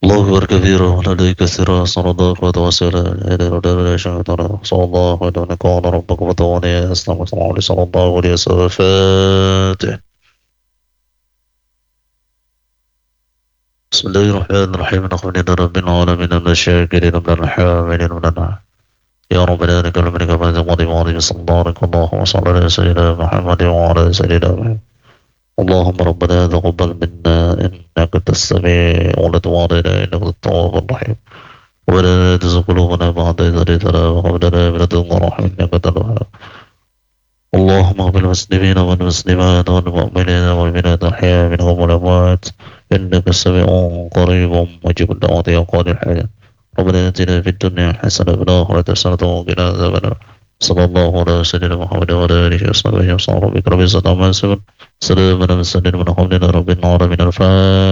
الله أكبر كبيرا ولدي كثيرا صلى الله وتوسل إلى رداء شهدنا صلى الله عليه وسلم قال ربك فتواني أسلم صلى الله عليه وسلم الفاتح. بسم الله الرحمن الرحيم نحمد رب العالمين من الشاكرين من الحامدين من النعم يا رب ذلك الملك من الماضي وعلي صلى الله عليه اللهم صل على سيدنا محمد وعلى سيدنا محمد اللهم ربنا تقبل منا إنك أنت السميع والدعاء إنك أنت التواب الرحيم ولا تزغ قلوبنا بعد إذ هديتنا وهب لنا من لدنك رحمة إنك أنت الوهاب اللهم اغفر المسلمين والمسلمات والمؤمنين والمؤمنات الأحياء منهم والأموات إنك سميع قريب مجيب الدعوات يا قاضي الحاجات ربنا آتنا في الدنيا حسنة وفي الآخرة حسنة وقنا عذاب النار صلى الله على سيدنا محمد وعلى آله وصحبه وسلم ربك رب العزة عما يصفون سلام على المرسلين والحمد لله رب العالمين الفاتحة.